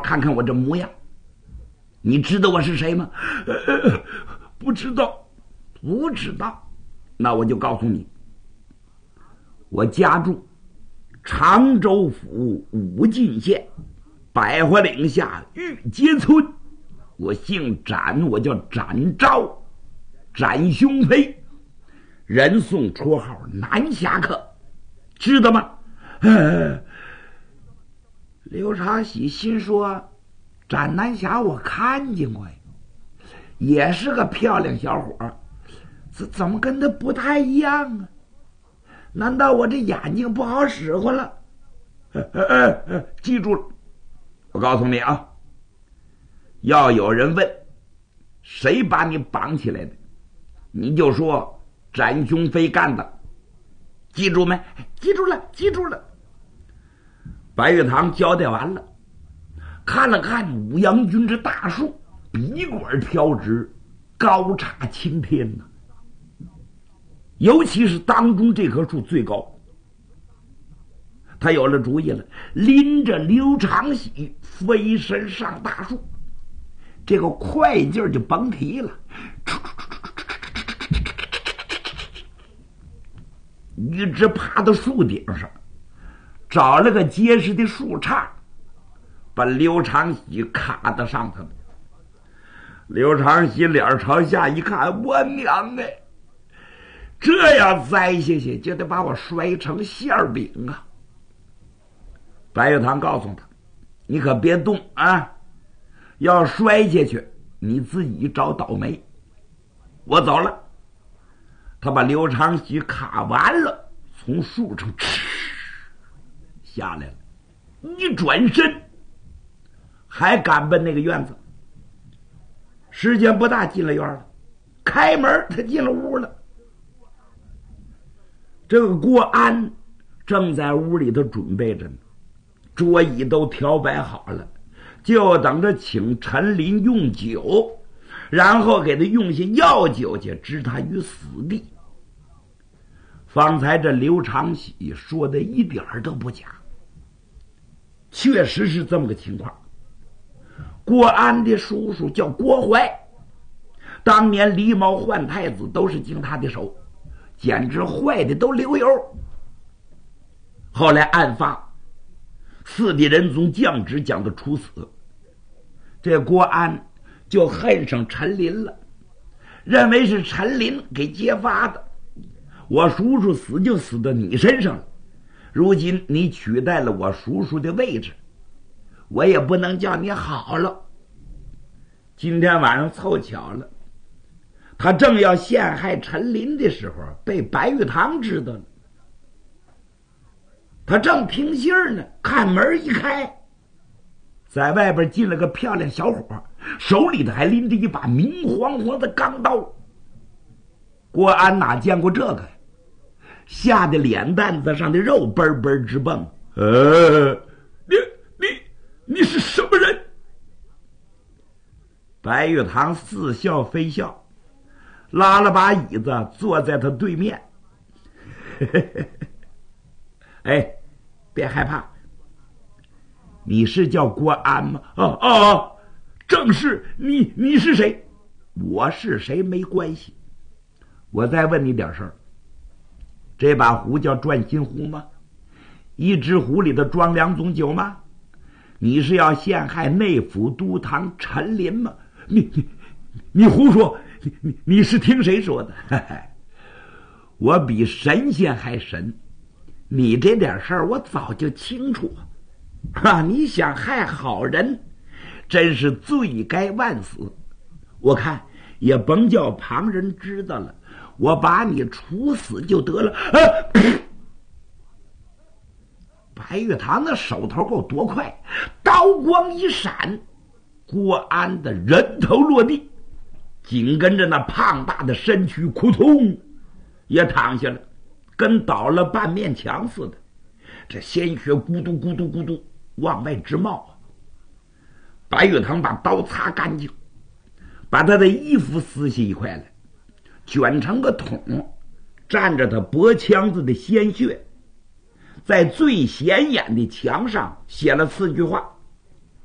看看我这模样。你知道我是谁吗？ 不知道。 不知道，那我就告诉你，我家住常州府武进县百花岭下玉阶村，我姓展，我叫展昭，展雄飞，人送绰号南侠客，知道吗？刘长喜心说，展南侠我看见过呀，也是个漂亮小伙，怎么跟他不太一样啊？难道我这眼睛不好使唤了？ 记住了， 我告诉你啊，要有人问谁把你绑起来的，你就说展雄飞干的，记住没？ 记住了，记住了。 白玉堂交代完了，看了看五阳军之大树，笔管飘直，高插青天呐。尤其是当中这棵树最高，他有了主意了，拎着刘长喜飞身上大树，这个快劲就甭提了，一直爬到树顶上，找了个结实的树杈，把刘长喜卡到上头。刘长喜脸朝下一看，我娘哎！这样栽下去就得把我摔成馅饼啊！白玉堂告诉他，你可别动啊，要摔下去你自己找倒霉。我走了。他把刘长喜卡完了，从树上下来了，一转身还赶奔那个院子。时间不大，进了院了，开门他进了屋了。这个郭安正在屋里头准备着呢，桌椅都调摆好了，就等着请陈林用酒，然后给他用下药酒去置他于死地。方才这刘长喜说的一点都不假，确实是这么个情况。郭安的叔叔叫郭怀，当年狸猫换太子都是经他的手，简直坏的都流油。后来案发，四弟仁宗降旨将他处死，这郭安就恨上陈林了，认为是陈林给揭发的，我叔叔死就死到你身上了，如今你取代了我叔叔的位置，我也不能叫你好了。今天晚上凑巧了，他正要陷害陈林的时候，被白玉堂知道了。他正平心呢，看门一开，在外边进了个漂亮小伙，手里头还拎着一把明晃晃的钢刀。郭安哪见过这个呀？吓得脸蛋子上的肉嘣嘣直蹦。 你是什么人？ 白玉堂似笑非笑，拉了把椅子坐在他对面。哎，别害怕，你是叫郭安吗？ 正是。你是谁？ 我是谁没关系，我再问你点事儿。这把壶叫转心壶吗？一只壶里头装2种酒吗？你是要陷害内府都堂陈林吗？ 你胡说！你是听谁说的？ 我比神仙还神，你这点事儿我早就清楚啊！你想害好人，真是罪该万死。我看也甭叫旁人知道了，我把你处死就得了。白玉堂的手头够多快，刀光一闪，郭安的人头落地，紧跟着那胖大的身躯扑通也躺下了，跟倒了半面墙似的，这鲜血咕嘟咕嘟咕嘟往外直冒。白玉堂把刀擦干净，把他的衣服撕下一块来，卷成个桶，蘸着他脖腔子的鲜血，在最显眼的墙上写了4句话：